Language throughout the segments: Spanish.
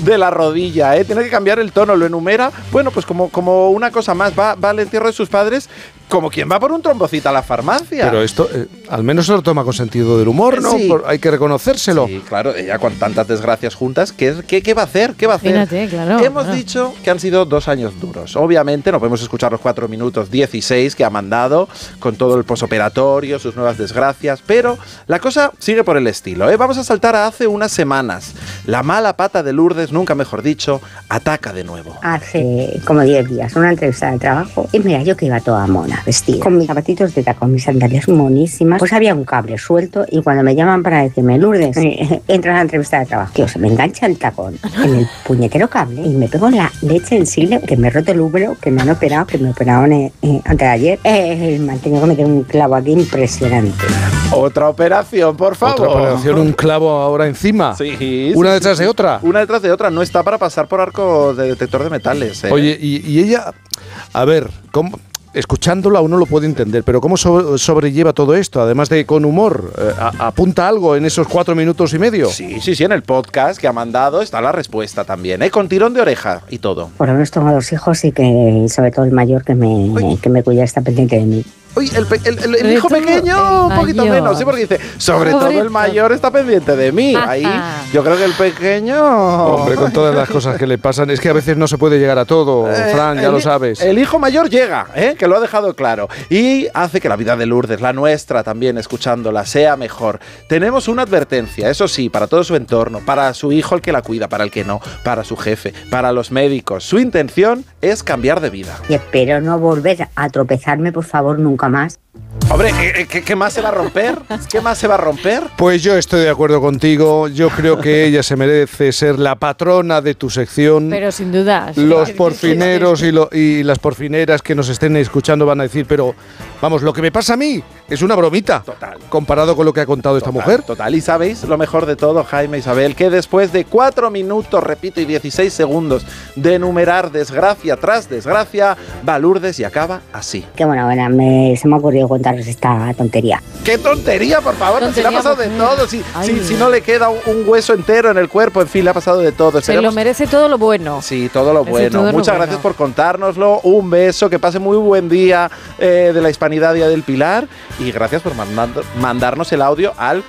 de la rodilla, ¿eh? Tiene que cambiar el tono, lo enumera, bueno, pues como una cosa más, va al entierro de sus padres como quien va por un trombocito a la farmacia. Pero esto, al menos se lo toma con sentido del humor, ¿no? Sí. Hay que reconocérselo. Sí, claro, ella con tantas desgracias juntas, ¿qué va a hacer? ¿Qué va a hacer? Fíjate, claro. Hemos dicho que han sido 2 años duros. Obviamente no podemos escuchar los 4 minutos 16 que ha mandado, con todo el posoperatorio, sus nuevas desgracias, pero la cosa sigue por el estilo, ¿eh? Vamos a saltar a hace unas semanas. La mala pata de Lourdes, nunca mejor dicho, ataca de nuevo. Hace como 10 días, una entrevista de trabajo, y mira, yo que iba toda mona, vestida, con mis zapatitos de tacón, mis sandalias monísimas, pues había un cable suelto, y cuando me llaman para decirme, Lourdes, entra a la entrevista de trabajo, tío, se me engancha el tacón en el puñetero cable, y me pego la leche sensible, que me he roto el útero, que me han operado, que me operaron antes de ayer, me han tenido que meter un clavo aquí impresionante. Otra operación, por favor. Otra operación, un clavo ahora encima. Sí. Una detrás de otra. Una detrás de otra, no está para pasar por arco de detector de metales, ¿eh? Oye, y ella, a ver, ¿cómo? Escuchándolo a uno lo puede entender, pero ¿cómo sobrelleva todo esto? Además de con humor, ¿apunta algo en esos 4 minutos y medio? Sí, en el podcast que ha mandado está la respuesta también, ¿eh? Con tirón de oreja y todo. Por lo menos tengo 2 hijos y que, sobre todo el mayor, que me cuida, está pendiente de mí. Uy, el hijo pequeño un poquito menos, ¿sí? Porque dice, sobre todo el mayor está pendiente de mí. Ahí yo creo que el pequeño... Hombre, con todas las cosas que le pasan, es que a veces no se puede llegar a todo, Fran, ya lo sabes. El hijo mayor llega, que lo ha dejado claro, y hace que la vida de Lourdes, la nuestra también, escuchándola, sea mejor. Tenemos una advertencia, eso sí, para todo su entorno, para su hijo el que la cuida, para el que no, para su jefe, para los médicos. Su intención es cambiar de vida. Y espero no volver a tropezarme, por favor, nunca más. Hombre, ¿qué más se va a romper? ¿Qué más se va a romper? Pues yo estoy de acuerdo contigo. Yo creo que ella se merece ser la patrona de tu sección. Pero sin duda. Los porfineros y las porfineras que nos estén escuchando van a decir, pero vamos, lo que me pasa a mí es una bromita. Total. Comparado con lo que ha contado esta mujer. Total. Y sabéis lo mejor de todo, Jaime, Isabel, que después de 4 minutos, repito, y 16 segundos de enumerar desgracia tras desgracia, va Lourdes y acaba así. Qué buena, se me ha ocurrido contaros esta tontería. ¡Qué tontería, por favor! Tontería, Si le ha pasado de todo, Ay, si no le queda un hueso entero en el cuerpo, en fin, le ha pasado de todo. Se lo merece todo lo bueno. Sí, todo lo bueno. Todo Muchas gracias por contárnoslo. Un beso, que pase muy buen día de la Hispanidad, Día del Pilar. Y gracias por mandarnos el audio al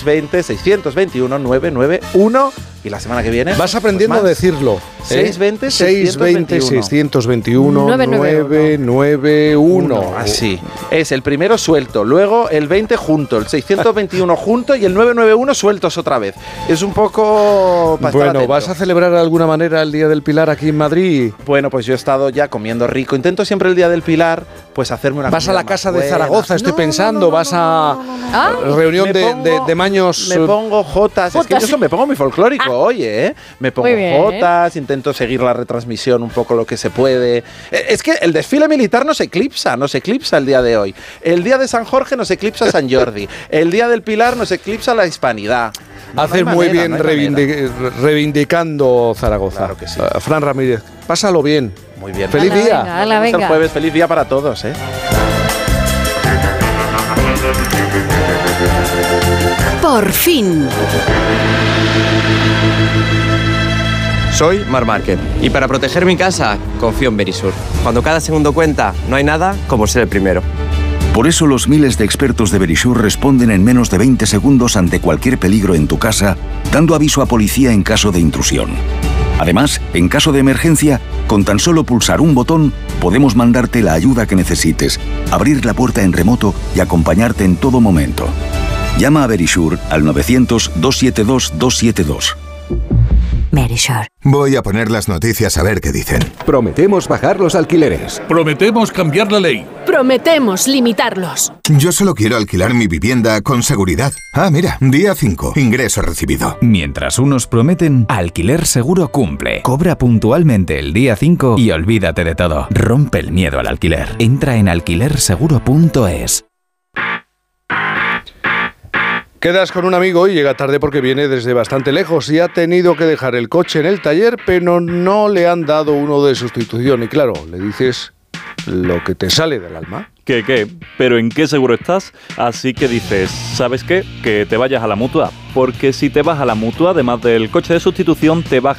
620-621-991. Y la semana que viene... Vas aprendiendo pues a decirlo. 620-621-991. Así. Es el primero suelto, luego el 20 junto, el 621 junto y el 991 sueltos otra vez. Es un poco... Bueno, ¿vas a celebrar de alguna manera el Día del Pilar aquí en Madrid? Bueno, pues yo he estado ya comiendo rico. Intento siempre el Día del Pilar, pues hacerme una... ¿Vas a la casa de Zaragoza? Estoy pensando. ¿Vas a reunión de maños? Me pongo jotas. Es que yo me pongo muy folclórico. Oye, me pongo jotas, intento seguir la retransmisión un poco lo que se puede. Es que el desfile militar nos eclipsa el día de hoy. El día de San Jorge nos eclipsa San Jordi. El día del Pilar nos eclipsa la Hispanidad. Haces muy bien reivindicando Zaragoza. Claro que sí. Fran Ramírez, pásalo bien. Muy bien. Feliz día. Venga. El jueves, feliz día para todos, Por fin. Soy Marc Márquez y para proteger mi casa confío en Verisur. Cuando cada segundo cuenta, no hay nada como ser el primero. Por eso los miles de expertos de Verisur responden en menos de 20 segundos ante cualquier peligro en tu casa, dando aviso a policía en caso de intrusión. Además, en caso de emergencia, con tan solo pulsar un botón, podemos mandarte la ayuda que necesites, abrir la puerta en remoto y acompañarte en todo momento. Llama a Verisur al 900-272-272. Verisur. Voy a poner las noticias a ver qué dicen. Prometemos bajar los alquileres. Prometemos cambiar la ley. Prometemos limitarlos. Yo solo quiero alquilar mi vivienda con seguridad. Ah, mira, día 5, ingreso recibido. Mientras unos prometen, Alquiler Seguro cumple. Cobra puntualmente el día 5 y olvídate de todo. Rompe el miedo al alquiler. Entra en alquilerseguro.es. Quedas con un amigo y llega tarde porque viene desde bastante lejos y ha tenido que dejar el coche en el taller, pero no le han dado uno de sustitución. Y claro, le dices lo que te sale del alma. ¿Qué? ¿Pero en qué seguro estás? Así que dices, ¿sabes qué? Que te vayas a la Mutua. Porque si te vas a la Mutua, además del coche de sustitución, te baja